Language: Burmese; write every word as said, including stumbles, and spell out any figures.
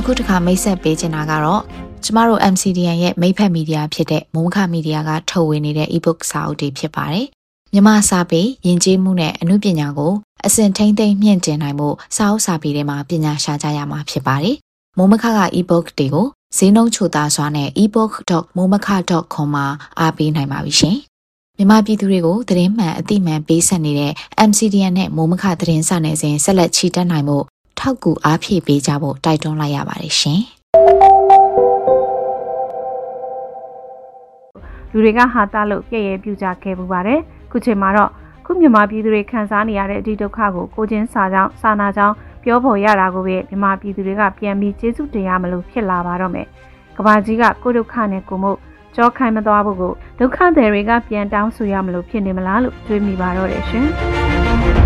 အခုတစ်ခါမိတ်ဆက်ပေးချင်တာကတော့ကျမတို့ M C D N ရဲ့မိတ်ဖက်မီဒီယာဖြစ်တဲ့မိုးမခမီဒီယာကထုတ်ဝေနေတဲ့ e-book စာအုပ်တွေဖြစ်ပါတယ်။မြန်မာစာပေယဉ်ကျေးမှုနဲ့အမှုပညာကိုအစဉ်ထိန်းသိမ်းမြင့်တင်နိုင်မှုစာအုပ်စာပေတွေမှာပညာရှာကြရမှာဖြစ်ပါတယ်။မိုးမခက e-book တွေကိုဈေးနှုန်းချိုသားစွာနဲ့ e book dot momaka dot com မှာအားပေးနိုင်ပါပြီရှင်။မြန်မာပြည်သူတွေကိုသတင်းမှန်အသိမှန်ပေးဆက်နေတဲ့ M C D N နဲ့မိုးမခသတင်းစာနယ်စဉ်ဆက်လက်ချီတက်နိုင်မှုထောက်ကူအားဖြည့်ပေးကြဖို့တိုက်တွန်းလိုက်ရပါတယ်ရှင်။လူတွေကဟာတာလို့ပြည့်ရဲပြူကြခဲ့ပူပါတယ်။ခုချိန်မှာတော့ခုမြန်မာပြည်သူတွေခံစားနေရတဲ့အဒီဒုက္ခကိုကိုချင်းစာကြောင်းစာနာကြောင်းပြောဖို့ရတာကိုပဲမြန်မာပြည်သူတွေကပြန်ပြီးကျေးဇူးတင်ရမလို့ဖြစ်လာပါတော့မယ်။ကဘာကြီးကကိုဒုက္ခနဲ့ကိုမို့ကြောခိုင်းမသွားဖို့ကိုဒုက္ခသည်တွေကပြန်တောင်းဆိုရမလို့ဖြစ်နေမလားလို့တွေးမိပါတော့တယ်ရှင်။